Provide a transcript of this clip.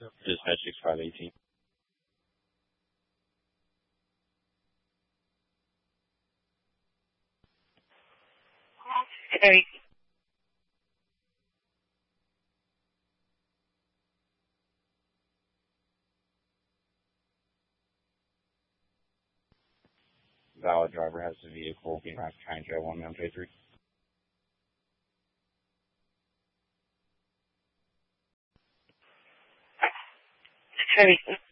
Dispatch 6518. Very Valid driver has the vehicle being Rock County Jail 1 very